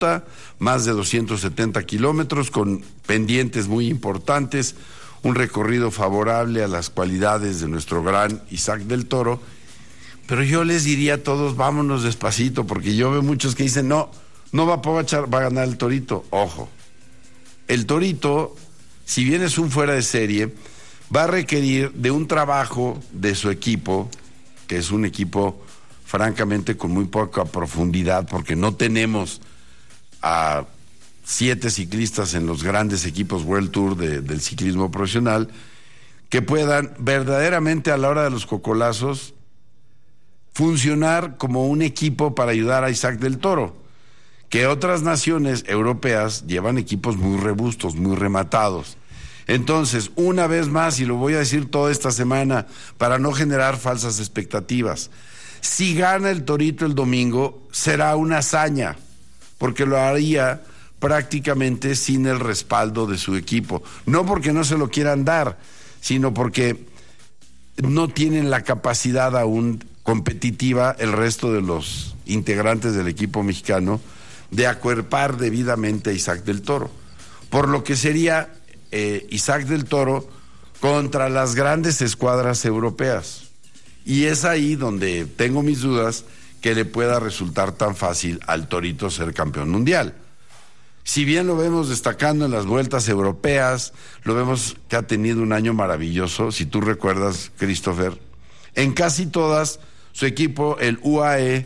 más de 270 kilómetros con pendientes muy importantes, un recorrido favorable a las cualidades de nuestro gran Isaac del Toro. Pero yo les diría a todos, vámonos despacito, porque yo veo muchos que dicen, no va a Pogačar, va a ganar el Torito. Ojo, el Torito, si bien es un fuera de serie, va a requerir de un trabajo de su equipo, que es un equipo francamente con muy poca profundidad, porque no tenemos a 7 ciclistas en los grandes equipos World Tour del ciclismo profesional, que puedan verdaderamente a la hora de los cocolazos funcionar como un equipo para ayudar a Isaac del Toro, que otras naciones europeas llevan equipos muy robustos, muy rematados. Entonces, una vez más, y lo voy a decir toda esta semana para no generar falsas expectativas, si gana el Torito el domingo, será una hazaña, porque lo haría prácticamente sin el respaldo de su equipo. No porque no se lo quieran dar, sino porque no tienen la capacidad aún competitiva el resto de los integrantes del equipo mexicano de acuerpar debidamente a Isaac del Toro. Por lo que sería Isaac del Toro contra las grandes escuadras europeas. Y es ahí donde tengo mis dudas que le pueda resultar tan fácil al Torito ser campeón mundial. Si bien lo vemos destacando en las vueltas europeas, lo vemos que ha tenido un año maravilloso, si tú recuerdas, Christopher, en casi todas su equipo, el UAE,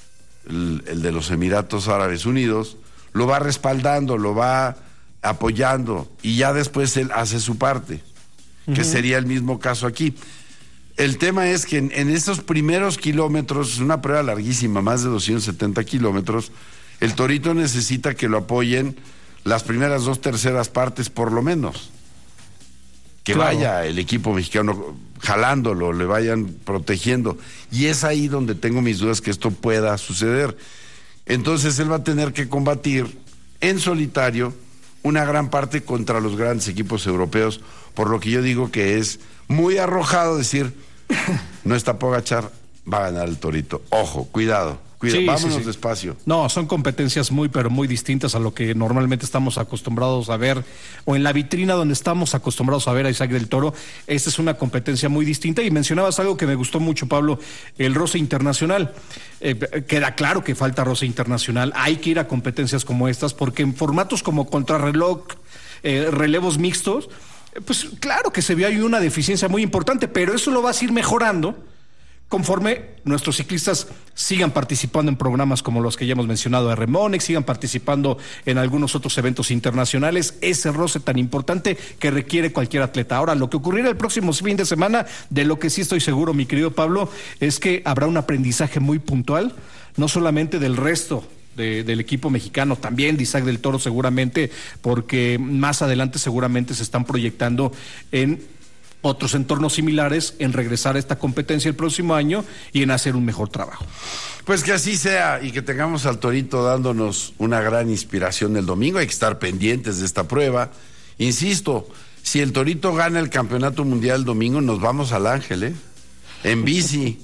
el de los Emiratos Árabes Unidos, lo va respaldando, lo va apoyando, y ya después él hace su parte, que sería el mismo caso aquí. El tema es que en esos primeros kilómetros, es una prueba larguísima, más de 270 kilómetros, el Torito necesita que lo apoyen las primeras 2/3 partes por lo menos. Que claro, vaya el equipo mexicano jalándolo, le vayan protegiendo. Y es ahí donde tengo mis dudas que esto pueda suceder. Entonces él va a tener que combatir en solitario una gran parte contra los grandes equipos europeos, por lo que yo digo que es muy arrojado decir, no está Pogačar, va a ganar el Torito. Ojo, cuidado. Sí, vámonos despacio. No, son competencias pero muy distintas a lo que normalmente estamos acostumbrados a ver, o en la vitrina donde estamos acostumbrados a ver a Isaac del Toro. Esta es una competencia muy distinta, y mencionabas algo que me gustó mucho, Pablo, el roce internacional. Queda claro que falta roce internacional, hay que ir a competencias como estas, porque en formatos como contrarreloj, relevos mixtos, pues claro que se vio ahí una deficiencia muy importante, pero eso lo vas a ir mejorando conforme nuestros ciclistas sigan participando en programas como los que ya hemos mencionado de Remonex, sigan participando en algunos otros eventos internacionales, ese roce tan importante que requiere cualquier atleta. Ahora, lo que ocurrirá el próximo fin de semana, de lo que sí estoy seguro, mi querido Pablo, es que habrá un aprendizaje muy puntual, no solamente del resto del equipo mexicano, también de Isaac del Toro seguramente, porque más adelante seguramente se están proyectando en otros entornos similares, en regresar a esta competencia el próximo año y en hacer un mejor trabajo. Pues que así sea, y que tengamos al Torito dándonos una gran inspiración el domingo. Hay que estar pendientes de esta prueba. Insisto, si el Torito gana el campeonato mundial el domingo, nos vamos al Ángel, en bici,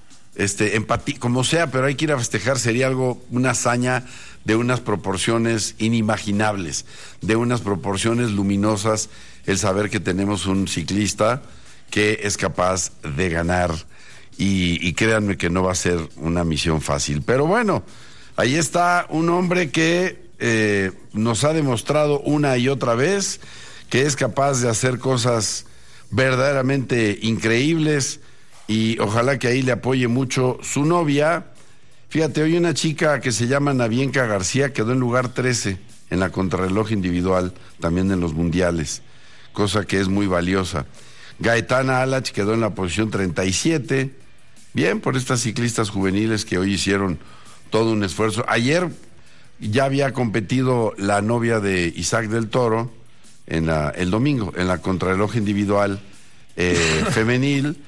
como sea, pero hay que ir a festejar. Sería una hazaña de unas proporciones inimaginables, de unas proporciones luminosas, el saber que tenemos un ciclista que es capaz de ganar, y créanme que no va a ser una misión fácil. Pero bueno, ahí está un hombre que nos ha demostrado una y otra vez que es capaz de hacer cosas verdaderamente increíbles, y ojalá que ahí le apoye mucho su novia. Fíjate, hoy una chica que se llama Navienka García quedó en lugar 13 en la contrarreloj individual, también en los mundiales, cosa que es muy valiosa. Gaetana Alach quedó en la posición 37, bien por estas ciclistas juveniles que hoy hicieron todo un esfuerzo. Ayer ya había competido la novia de Isaac del Toro el domingo, en la contrarreloj individual femenil.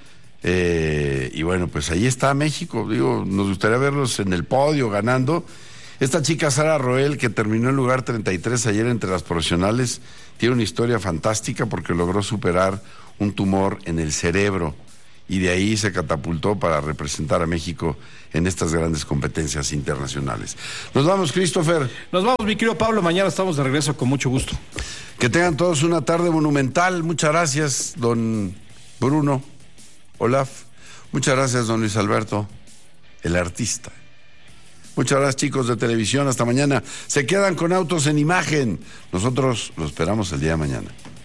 Y bueno, pues ahí está México. Digo, nos gustaría verlos en el podio ganando. Esta chica Sara Roel, que terminó en lugar 33 ayer entre las profesionales, tiene una historia fantástica porque logró superar un tumor en el cerebro, y de ahí se catapultó para representar a México en estas grandes competencias internacionales. Nos vamos, Christopher. Nos vamos, mi querido Pablo. Mañana estamos de regreso con mucho gusto. Que tengan todos una tarde monumental. Muchas gracias, don Bruno, Olaf. Muchas gracias, don Luis Alberto, el artista. Muchas gracias, chicos de televisión. Hasta mañana. Se quedan con Autos en Imagen. Nosotros lo esperamos el día de mañana.